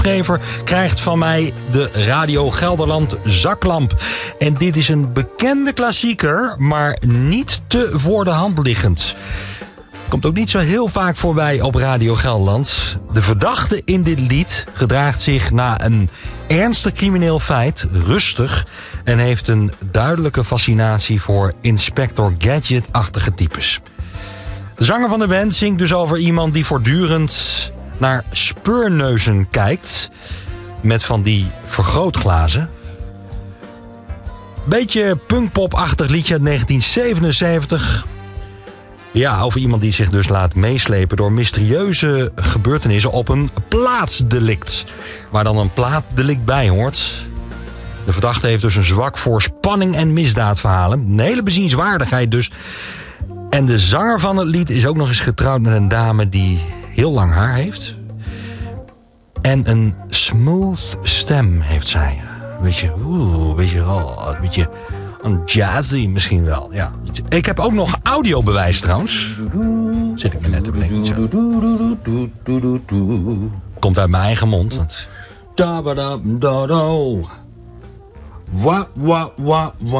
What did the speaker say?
Gever krijgt van mij de Radio Gelderland zaklamp. En dit is een bekende klassieker, maar niet te voor de hand liggend. Komt ook niet zo heel vaak voorbij op Radio Gelderland. De verdachte in dit lied gedraagt zich na een ernstig crimineel feit rustig en heeft een duidelijke fascinatie voor Inspector Gadget-achtige types. De zanger van de band zingt dus over iemand die voortdurend naar speurneuzen kijkt met van die vergrootglazen. Beetje punkpop-achtig liedje uit 1977. Ja, over iemand die zich dus laat meeslepen door mysterieuze gebeurtenissen op een plaatsdelict. Waar dan een plaatdelict bij hoort. De verdachte heeft dus een zwak voor spanning en misdaadverhalen. Een hele bezienswaardigheid dus. En de zanger van het lied is ook nog eens getrouwd met een dame die heel lang haar heeft. En een smooth stem heeft zij. Beetje een jazzy misschien wel, ja. Ik heb ook nog audiobewijs trouwens. Zit ik me net te bedenken. Zo. Komt uit mijn eigen mond. Want...